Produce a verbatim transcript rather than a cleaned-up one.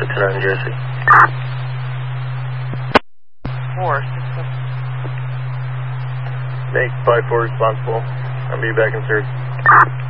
to ten Jersey. Four. Make five four responsible. I'll be back in third.